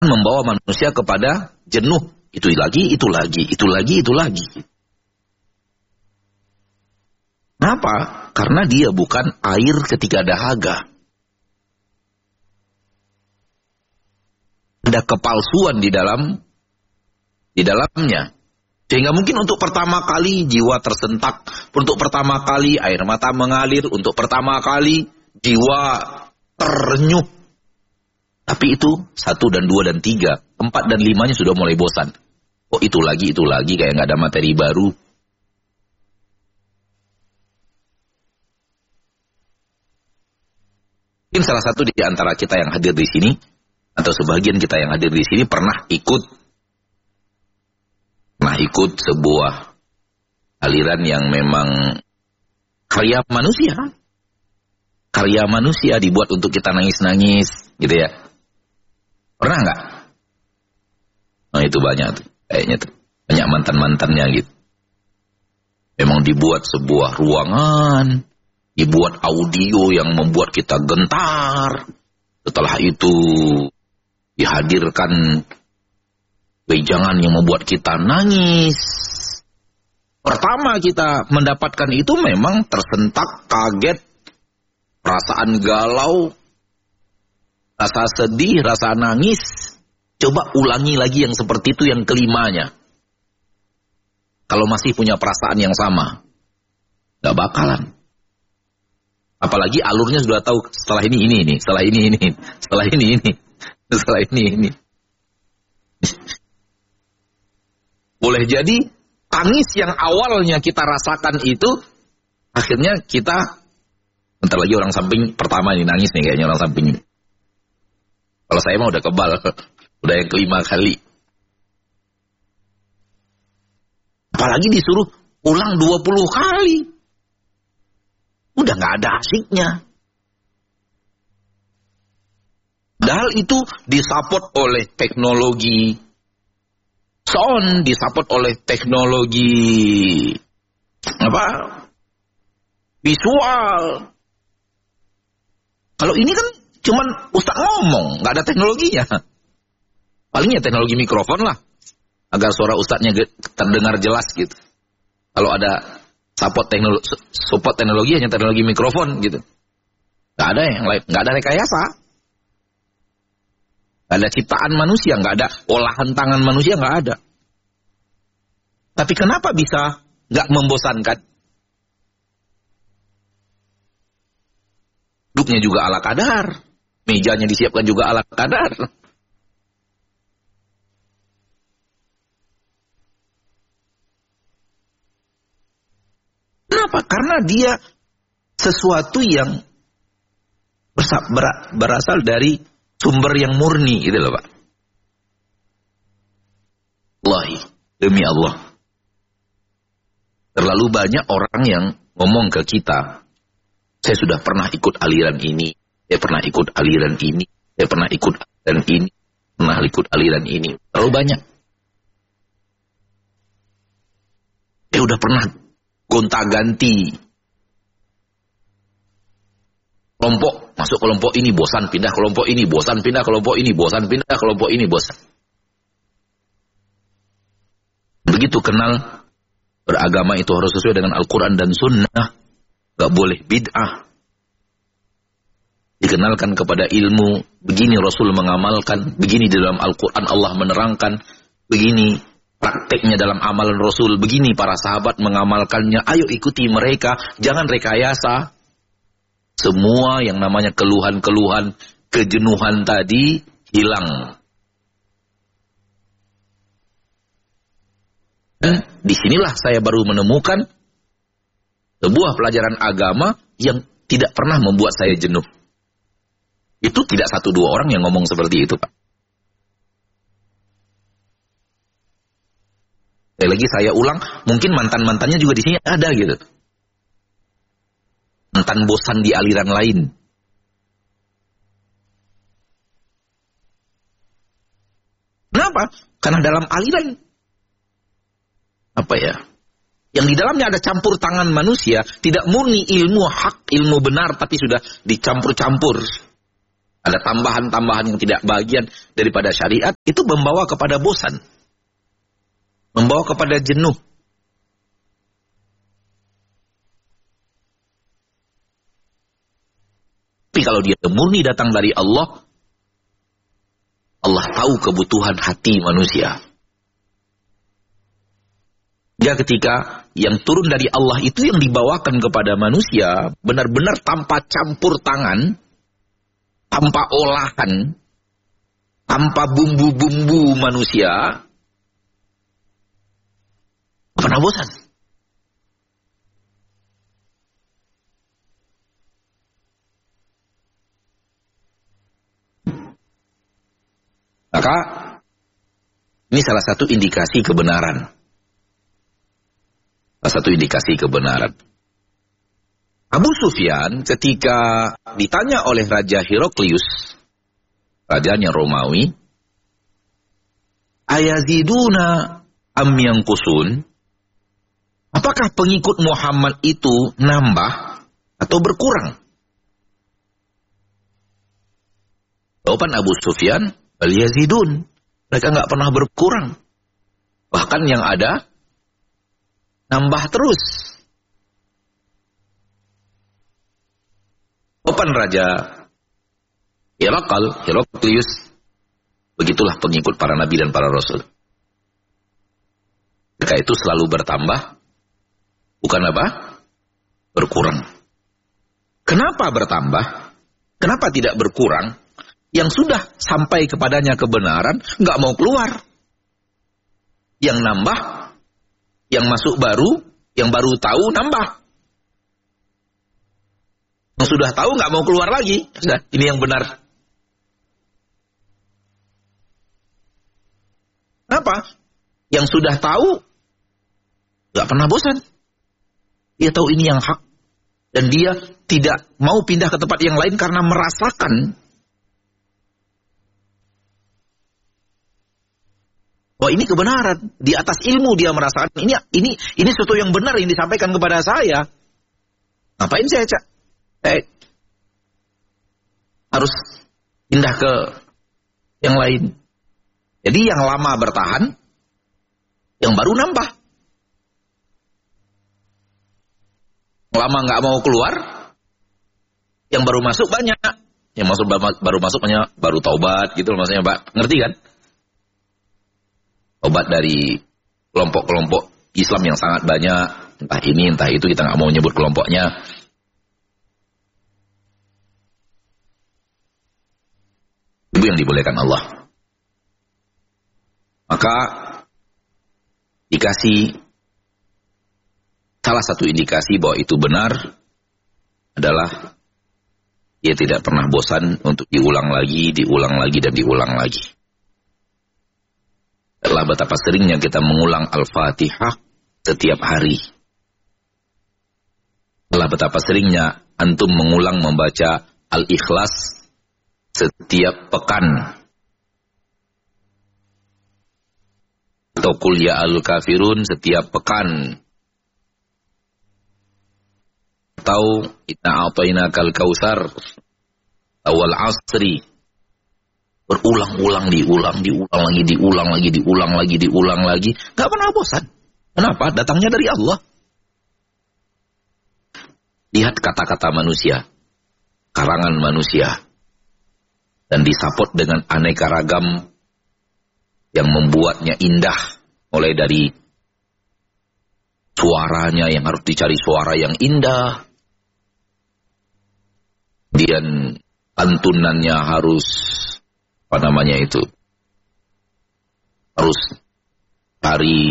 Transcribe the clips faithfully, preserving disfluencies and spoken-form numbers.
membawa manusia kepada jenuh. Itu lagi, itu lagi, itu lagi, itu lagi. Kenapa? Karena dia bukan air ketika dahaga. Ada kepalsuan di dalam di dalamnya. Sehingga mungkin untuk pertama kali jiwa tersentak, untuk pertama kali air mata mengalir, untuk pertama kali jiwa terenyuh. Tapi itu satu dan dua dan tiga, empat dan limanya sudah mulai bosan. Oh itu lagi, itu lagi, kayak nggak ada materi baru. Mungkin salah satu di antara kita yang hadir di sini, atau sebagian kita yang hadir di sini pernah ikut, pernah ikut sebuah aliran yang memang karya manusia. Karya manusia dibuat untuk kita nangis-nangis, gitu ya. Pernah nggak? Nah itu banyak tuh, kayaknya tuh. Banyak mantan-mantannya gitu. Memang dibuat sebuah ruangan, dibuat audio yang membuat kita gentar. Setelah itu dihadirkan wejangan yang membuat kita nangis. Pertama kita mendapatkan itu memang tersentak, kaget, perasaan galau, rasa sedih, rasa nangis. Coba ulangi lagi yang seperti itu yang kelimanya. Kalau masih punya perasaan yang sama, gak bakalan. Apalagi alurnya sudah tahu setelah ini ini ini, setelah ini ini, setelah ini ini, setelah ini ini. Boleh jadi tangis yang awalnya kita rasakan itu akhirnya kita, bentar lagi orang samping pertama ini nangis nih kayaknya orang samping ini. Kalau saya mah udah kebal, udah yang kelima kali. Apalagi disuruh ulang dua puluh kali. Udah gak ada asiknya. Padahal itu disupport oleh teknologi sound, disupport oleh teknologi apa? Visual. Kalau ini kan cuman ustaz ngomong, gak ada teknologinya. Palingnya teknologi mikrofon lah, agar suara ustadznya terdengar jelas gitu. Kalau ada support teknologi, support teknologi hanya teknologi mikrofon gitu. Gak ada yang lain, gak ada rekayasa. Gak ada ciptaan manusia, gak ada olahan tangan manusia, gak ada. Tapi kenapa bisa gak membosankan? Duduknya juga ala kadar, mejanya disiapkan juga ala kadar. Kenapa? Karena dia sesuatu yang berasal dari sumber yang murni, gitu loh Pak. Wallahi, demi Allah. Terlalu banyak orang yang ngomong ke kita, saya sudah pernah ikut aliran ini, saya pernah ikut aliran ini, saya pernah ikut aliran ini, pernah ikut aliran ini. Terlalu banyak. Saya udah pernah gonta-ganti kelompok, masuk kelompok ini bosan, pindah kelompok ini bosan, pindah kelompok ini bosan, pindah kelompok ini bosan. Begitu kenal beragama itu harus sesuai dengan Al-Quran dan Sunnah, gak boleh bid'ah. Dikenalkan kepada ilmu, begini Rasul mengamalkan, begini di dalam Al-Quran Allah menerangkan, begini prakteknya dalam amalan Rasul, begini para sahabat mengamalkannya, ayo ikuti mereka, jangan rekayasa. Semua yang namanya keluhan-keluhan, kejenuhan tadi hilang. Dan disinilah saya baru menemukan sebuah pelajaran agama yang tidak pernah membuat saya jenuh. Itu tidak satu dua orang yang ngomong seperti itu, Pak. Sekali lagi saya ulang, mungkin mantan-mantannya juga di sini ada gitu. Mantan bosan di aliran lain. Kenapa? Karena dalam aliran apa ya? Yang di dalamnya ada campur tangan manusia, tidak murni ilmu hak, ilmu benar, tapi sudah dicampur-campur. ada tambahan-tambahan yang tidak bagian daripada syariat, itu membawa kepada bosan. Membawa kepada jenuh. Tapi kalau dia murni datang dari Allah, Allah tahu kebutuhan hati manusia. Ya, ketika yang turun dari Allah itu yang dibawakan kepada manusia, benar-benar tanpa campur tangan, tanpa olahan, tanpa bumbu-bumbu manusia, pernah bosan. Maka ini salah satu indikasi kebenaran. Salah satu indikasi kebenaran. Abu Sufyan ketika ditanya oleh Raja Heraklius, rajanya Romawi, ayaziduna am yanqusun? Apakah pengikut Muhammad itu nambah atau berkurang? Jawaban Abu Sufyan, bal yazidun. Mereka nggak pernah berkurang. Bahkan yang ada nambah terus. Jawaban Raja Herakl, Heraklius, begitulah pengikut para nabi dan para rasul. Mereka itu selalu bertambah, bukan apa? Berkurang. Kenapa bertambah? Kenapa tidak berkurang? Yang sudah sampai kepadanya kebenaran, nggak mau keluar. Yang nambah, yang masuk baru, yang baru tahu nambah. Yang sudah tahu nggak mau keluar lagi. Sudah, ini yang benar. Kenapa? Yang sudah tahu nggak pernah bosan. Dia tahu ini yang hak. Dan dia tidak mau pindah ke tempat yang lain karena merasakan bahwa ini kebenaran. Di atas ilmu dia merasakan ini ini ini sesuatu yang benar yang disampaikan kepada saya. Ngapain saya cak? Eh, harus pindah ke yang lain. Jadi yang lama bertahan, yang baru nambah. Yang lama nggak mau keluar, yang baru masuk banyak. Yang masuk baru masuk banyak, baru taubat gitu loh maksudnya, Pak. Ngerti kan? Taubat dari kelompok-kelompok Islam yang sangat banyak, entah ini entah itu, kita nggak mau nyebut kelompoknya. Itu yang dibolehkan Allah. Maka dikasih salah satu indikasi bahwa itu benar adalah dia tidak pernah bosan untuk diulang lagi, diulang lagi, dan diulang lagi. Adalah betapa seringnya kita mengulang Al-Fatihah setiap hari. Adalah betapa seringnya antum mengulang membaca Al-Ikhlas setiap pekan. Atau Qul Ya Al-Kafirun setiap pekan. Atau Inna A'tainakal Kautsar awal asri. Berulang-ulang, diulang, diulang lagi, diulang lagi, diulang lagi, diulang lagi. Gak pernah bosan. Kenapa? Datangnya dari Allah. Lihat kata-kata manusia, karangan manusia, dan disupport dengan aneka ragam yang membuatnya indah. Mulai dari suaranya yang harus dicari suara yang indah, kemudian pantunannya harus apa namanya itu, harus cari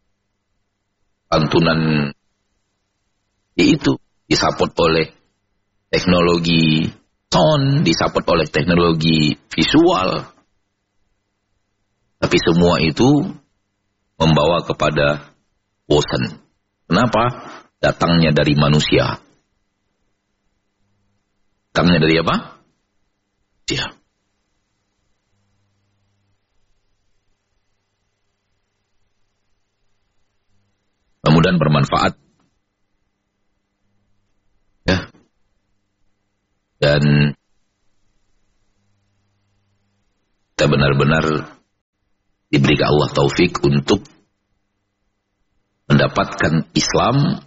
pantunan itu disupport oleh teknologi sound, disupport oleh teknologi visual. Tapi semua itu membawa kepada bosan. Kenapa? Datangnya dari manusia. Datangnya dari apa? Dia. Mudah-mudahan bermanfaat. Ya. Dan kita benar-benar diberi Allah taufik untuk mendapatkan Islam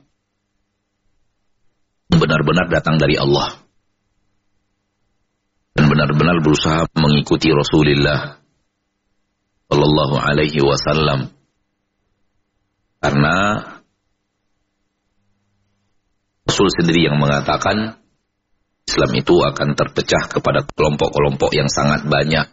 yang benar-benar datang dari Allah dan benar-benar berusaha mengikuti Rasulullah Sallallahu Alaihi Wasallam, karena Rasul sendiri yang mengatakan Islam itu akan terpecah kepada kelompok-kelompok yang sangat banyak.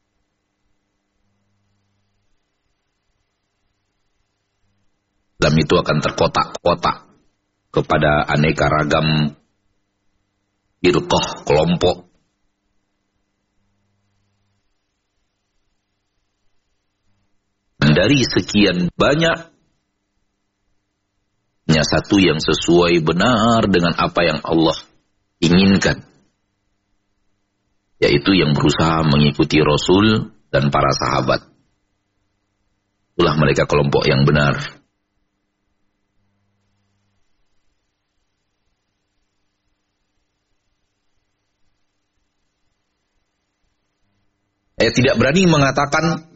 Islam itu akan terkotak-kotak kepada aneka ragam firqah, kelompok. Dan dari sekian banyak, hanya satu yang sesuai benar dengan apa yang Allah inginkan, yaitu yang berusaha mengikuti Rasul dan para sahabat. Itulah mereka kelompok yang benar. Saya tidak berani mengatakan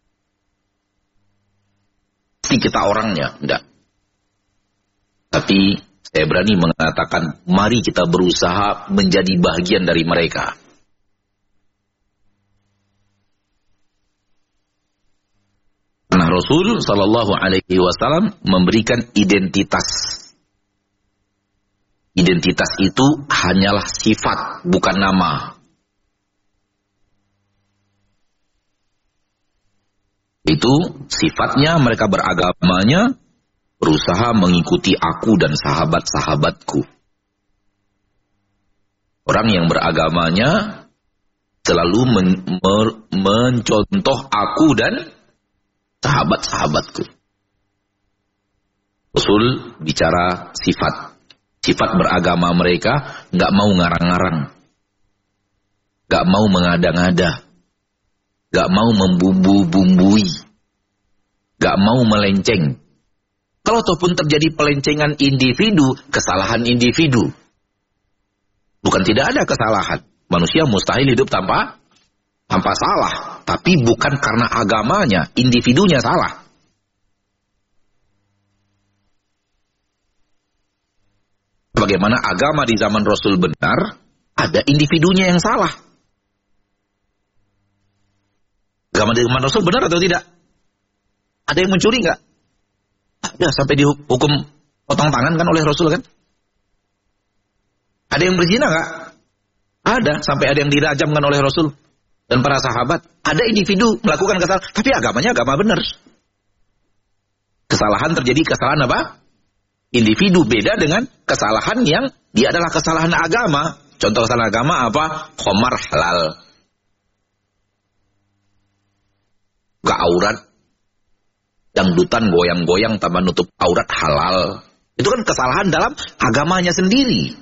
pasti kita orangnya, enggak. Tapi saya berani mengatakan mari kita berusaha menjadi bagian dari mereka. Karena Rasul Sallallahu Alaihi Wasallam memberikan identitas. Identitas itu hanyalah sifat, bukan nama. Itu sifatnya mereka beragamanya berusaha mengikuti aku dan sahabat-sahabatku. Orang yang beragamanya selalu men men mencontoh aku dan sahabat-sahabatku. Rasul bicara sifat. Sifat beragama mereka nggak mau ngarang-ngarang. Nggak mau mengada-ngada. Gak mau membumbu-bumbui, gak mau melenceng. Kalau ataupun terjadi pelencengan individu, kesalahan individu. Bukan tidak ada kesalahan. Manusia mustahil hidup tanpa tanpa salah. Tapi bukan karena agamanya, individunya salah. Bagaimana agama di zaman Rasul benar, ada individunya yang salah. Agama di zaman Rasul benar atau tidak? Ada yang mencuri nggak? Ada, sampai dihukum potong tangan kan oleh Rasul kan? Ada yang berzina nggak? Ada, sampai ada yang dirajamkan oleh Rasul dan para sahabat. Ada individu melakukan kesalahan, tapi agamanya agama benar. Kesalahan terjadi kesalahan apa? Individu, beda dengan kesalahan yang dia adalah kesalahan agama. Contoh kesalahan agama apa? Khamar halal. Buka aurat, dangdutan goyang-goyang tanpa nutup aurat halal. Itu kan kesalahan dalam agamanya sendiri.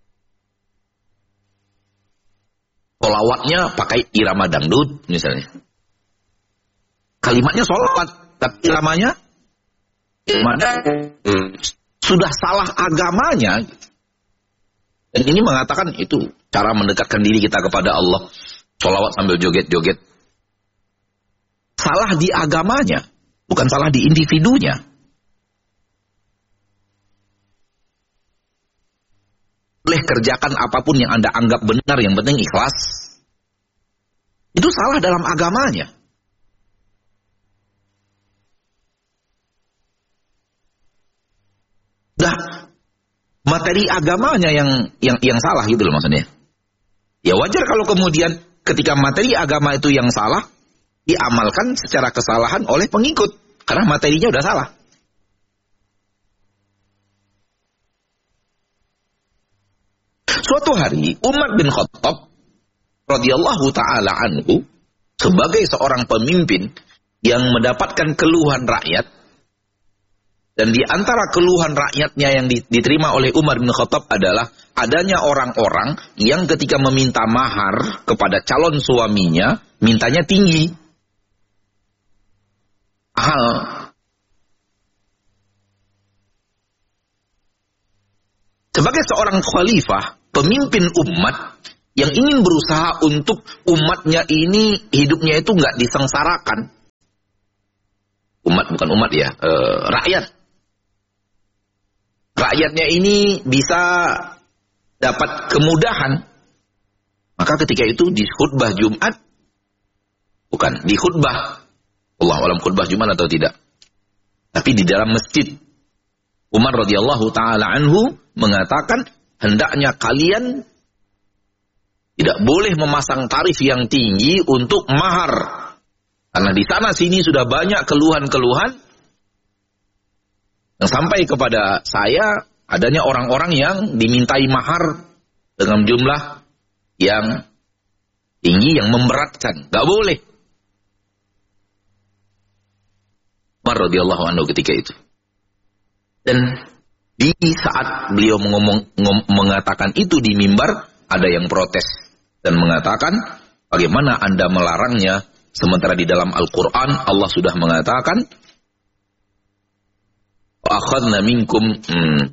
Sholawatnya pakai irama dangdut misalnya. Kalimatnya sholawat, tapi iramanya irama dangdut. Sudah salah agamanya. Dan ini mengatakan itu cara mendekatkan diri kita kepada Allah. Sholawat sambil joget-joget. Salah di agamanya, bukan salah di individunya. Boleh kerjakan apapun yang Anda anggap benar, yang penting ikhlas. Itu salah dalam agamanya. Nah, materi agamanya yang yang yang salah gitu loh maksudnya. Ya wajar kalau kemudian ketika materi agama itu yang salah, diamalkan secara kesalahan oleh pengikut. Karena materinya udah salah. Suatu hari, Umar bin Khattab radhiyallahu ta'ala anhu, sebagai seorang pemimpin yang mendapatkan keluhan rakyat, dan di antara keluhan rakyatnya yang diterima oleh Umar bin Khattab adalah adanya orang-orang yang ketika meminta mahar kepada calon suaminya, mintanya tinggi. Hal sebagai seorang khalifah, pemimpin umat, yang ingin berusaha untuk umatnya ini hidupnya itu nggak disengsarakan. Umat bukan umat ya, e, rakyat. Rakyatnya ini bisa dapat kemudahan. Maka ketika itu di khutbah Jumat, bukan di khutbah, Allah alam khutbah Jumat atau tidak, tapi di dalam masjid, Umar radhiyallahu taala anhu mengatakan hendaknya kalian tidak boleh memasang tarif yang tinggi untuk mahar, karena di sana sini sudah banyak keluhan-keluhan yang sampai kepada saya adanya orang-orang yang dimintai mahar dengan jumlah yang tinggi yang memberatkan, nggak boleh. Umar radhiyallahu anhu ketika itu. Dan di saat beliau mengomong, ngom, mengatakan itu di mimbar, ada yang protes dan mengatakan, bagaimana Anda melarangnya, sementara di dalam Al-Quran Allah sudah mengatakan, wa akhadna minkum hmm,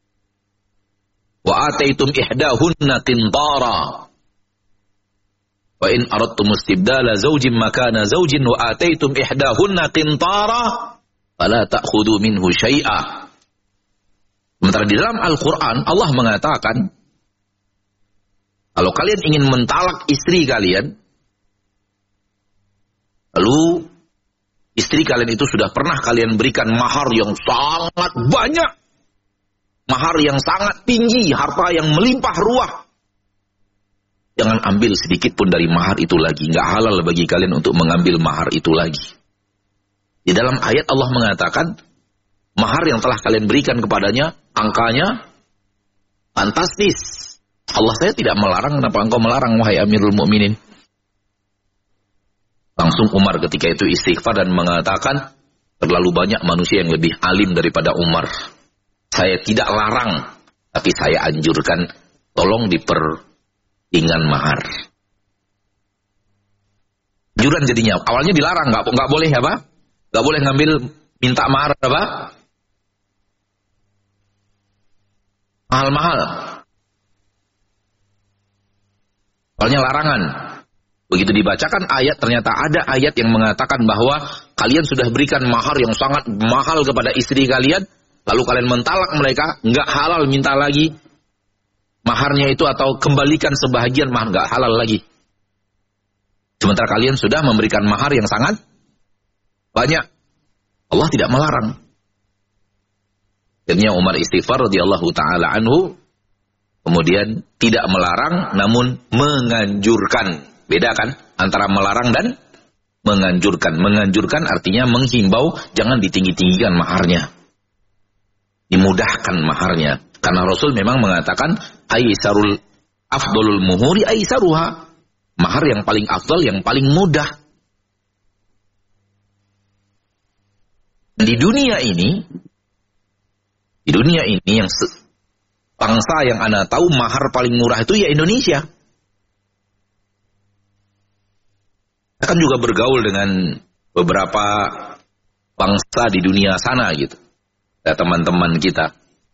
wa ataitum ihdahunna qintara wa in aradtum istibdala zawjin makana zawjin wa ataitum ihdahunna qintara fala ta'khudhu minhu syai'a. Sementara di dalam Al-Quran Allah mengatakan, kalau kalian ingin mentalak istri kalian, lalu istri kalian itu sudah pernah kalian berikan mahar yang sangat banyak, mahar yang sangat tinggi, harta yang melimpah ruah, jangan ambil sedikit pun dari mahar itu lagi. Nggak halal bagi kalian untuk mengambil mahar itu lagi. Di dalam ayat Allah mengatakan, mahar yang telah kalian berikan kepadanya, angkanya fantastis. Allah saya tidak melarang, kenapa engkau melarang wahai Amirul Mukminin? Langsung Umar ketika itu istighfar dan mengatakan, terlalu banyak manusia yang lebih alim daripada Umar. Saya tidak larang, tapi saya anjurkan, tolong diperingan mahar. Anjuran jadinya, awalnya dilarang, nggak nggak boleh apa? Nggak boleh ngambil minta mahar apa? Mahal-mahal. Awalnya larangan. Begitu dibacakan ayat, ternyata ada ayat yang mengatakan bahwa kalian sudah berikan mahar yang sangat mahal kepada istri kalian, lalu kalian mentalak mereka, nggak halal minta lagi maharnya itu atau kembalikan sebahagian mahar, nggak halal lagi. Sementara kalian sudah memberikan mahar yang sangat banyak. Allah tidak melarang. Akhirnya Umar istighfar radhiyallahu taala anhu, kemudian tidak melarang namun menganjurkan. Beda kan antara melarang dan menganjurkan. Menganjurkan artinya menghimbau jangan ditinggi-tinggikan maharnya, dimudahkan maharnya. Karena Rasul memang mengatakan aisarul afdalul muhuri aisaruha, mahar yang paling afdal, yang paling mudah. Di dunia ini, di dunia ini yang bangsa yang Anda tahu mahar paling murah itu ya Indonesia. Kita kan juga bergaul dengan beberapa bangsa di dunia sana gitu, ya, teman-teman kita.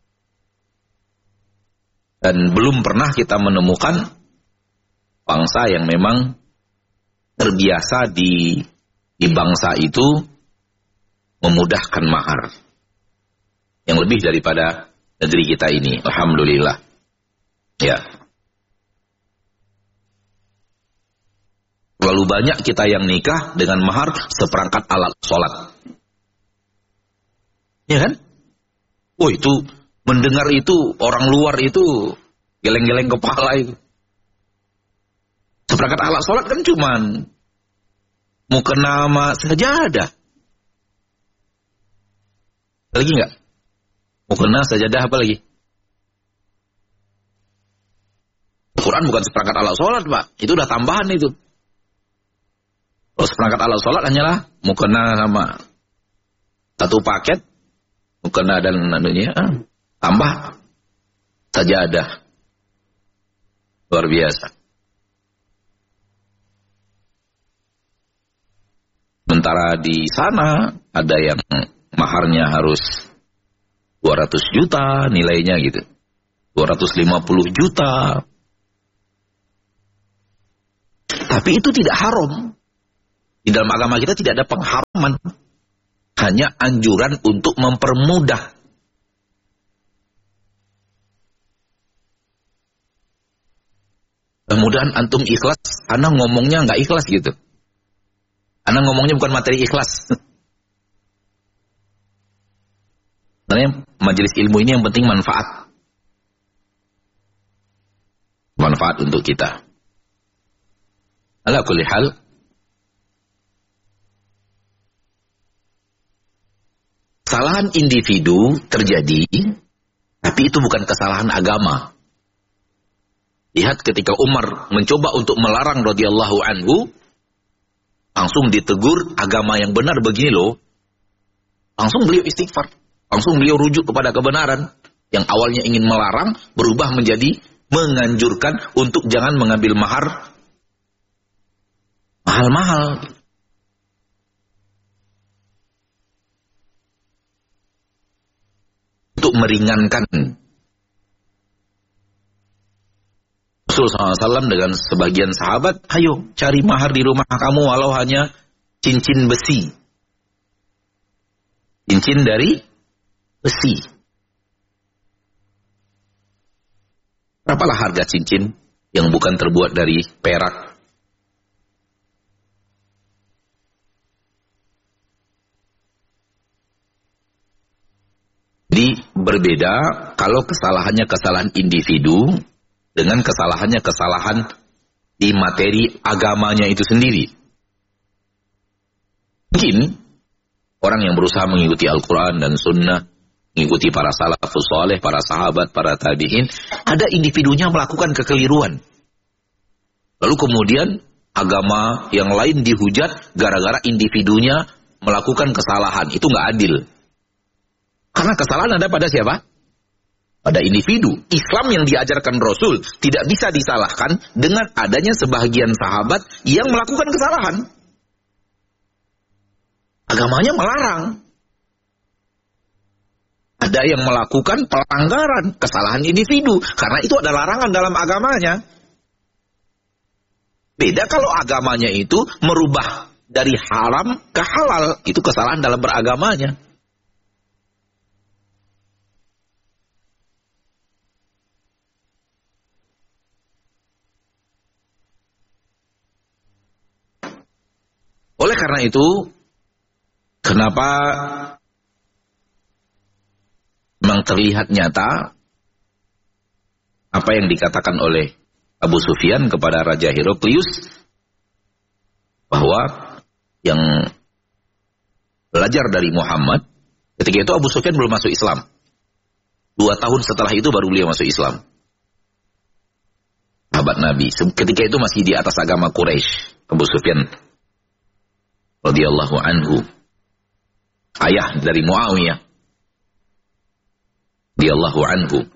Dan belum pernah kita menemukan bangsa yang memang terbiasa di di bangsa itu memudahkan mahar yang lebih daripada negeri kita ini. Alhamdulillah. Ya. Terlalu banyak kita yang nikah dengan mahar seperangkat alat sholat. Ya kan? Oh itu, mendengar itu, orang luar itu geleng-geleng kepala itu. Seperangkat alat sholat kan cuman mukena sama sajadah. Lagi enggak? Mukena sajadah apa lagi? Al-Quran bukan seperangkat alat sholat, Pak. Itu udah tambahan itu. Kalau seperangkat alat sholat hanyalah mukena sama satu paket, mukena dan anunya, ah, tambah sajadah. Luar biasa. Sementara di sana ada yang maharnya harus dua ratus juta nilainya gitu. dua ratus lima puluh juta. Tapi itu tidak haram. Di dalam agama kita tidak ada pengharaman. Hanya anjuran untuk mempermudah. Mudah-mudahan antum ikhlas, ana ngomongnya nggak ikhlas gitu. Ana ngomongnya bukan materi ikhlas. Sebenarnya majelis ilmu ini yang penting manfaat. Manfaat untuk kita. Ala kulli hal, kesalahan individu terjadi, tapi itu bukan kesalahan agama. Lihat ketika Umar mencoba untuk melarang radhiyallahu anhu, langsung ditegur, agama yang benar begini loh. Langsung beliau istighfar, langsung beliau rujuk kepada kebenaran. Yang awalnya ingin melarang, berubah menjadi menganjurkan untuk jangan mengambil mahar mahal-mahal. Untuk meringankan. Rasulullah shallallahu alaihi wasallam dengan sebagian sahabat, ayo cari mahar di rumah kamu walau hanya cincin besi. Cincin dari besi. Berapalah harga cincin yang bukan terbuat dari perak? Jadi berbeda kalau kesalahannya kesalahan individu dengan kesalahannya kesalahan di materi agamanya itu sendiri. Mungkin orang yang berusaha mengikuti Al-Quran dan Sunnah, mengikuti para salafus saleh, para sahabat, para tabi'in, ada individunya melakukan kekeliruan. Lalu kemudian agama yang lain dihujat gara-gara individunya melakukan kesalahan. Itu nggak adil. Karena kesalahan ada pada siapa? Pada individu. Islam yang diajarkan Rasul tidak bisa disalahkan dengan adanya sebagian sahabat yang melakukan kesalahan. Agamanya melarang. Ada yang melakukan pelanggaran, kesalahan individu. Karena itu ada larangan dalam agamanya. Beda kalau agamanya itu merubah dari haram ke halal. Itu kesalahan dalam beragamanya. Oleh karena itu, kenapa memang terlihat nyata apa yang dikatakan oleh Abu Sufyan kepada Raja Heraklius, bahwa yang belajar dari Muhammad, ketika itu Abu Sufyan belum masuk Islam. Dua tahun setelah itu baru beliau masuk Islam. Sahabat Nabi. Ketika itu masih di atas agama Quraisy. Abu Sufyan radhiyallahu anhu, ayah dari Muawiyah radhiyallahu anhu.